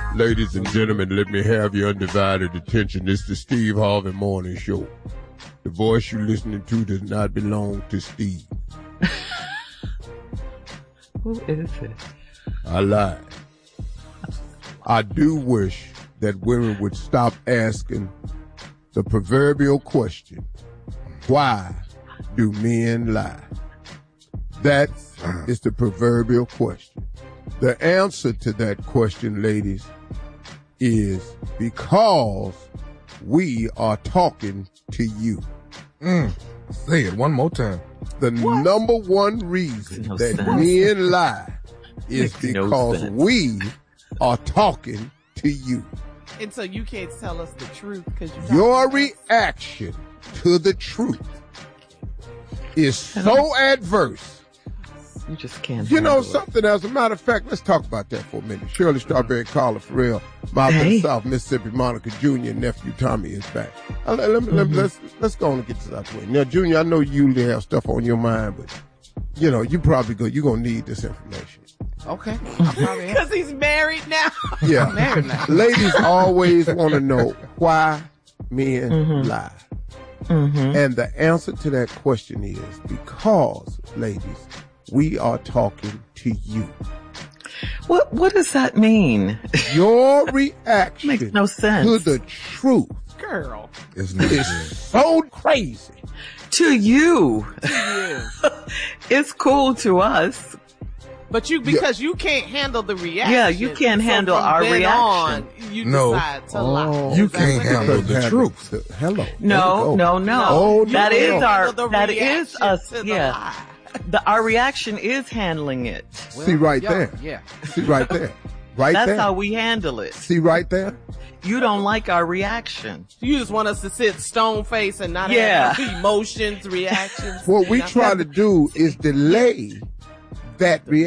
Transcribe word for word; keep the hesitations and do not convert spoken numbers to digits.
Ladies and gentlemen, let me have your undivided attention. This is the Steve Harvey Morning Show. The voice you're listening to does not belong to Steve. Who is it? I lied. I do wish that women would stop asking the proverbial question, why do men lie? That is the proverbial question. The answer to that question, ladies, is because we are talking to you. Mm. Say it one more time. The what? number one reason no that sense. men lie is Makes because no we are talking to you. And so you can't tell us the truth because your reaction to the truth is so adverse. You just can't. You know it. something, as a matter of fact, let's talk about that for a minute. Shirley Strawberry, Carla Farrell, Malcolm hey. South, Mississippi, Monica Junior, nephew Tommy is back. Uh, let, let, mm-hmm. let, let's let's go on and get this out the way. Now, Junior, I know you usually have stuff on your mind, but you know you probably go you're gonna need this information. Okay, because he's married now. Yeah, married now. Ladies always want to know why men mm-hmm. lie, mm-hmm. and the answer to that question is because, ladies, we are talking to you. What What does that mean? Your reaction makes no sense to the truth, girl, is, is so crazy. To you, to you, it's cool to us. But you, because yeah. you can't handle the reaction. Yeah, you can't so handle our then reaction. On, you no. decide to oh, lie. You can't handle the truth. The, hello. No, no, no. Oh, that no, is no. our. That is us. Yeah. The, our reaction is handling it. Well, See right yeah, there. Yeah. See right there. Right That's there. how we handle it. See right there. You don't like our reaction. You just want us to sit stone face and not yeah. have emotions, reactions. What we try to do is delay that reaction.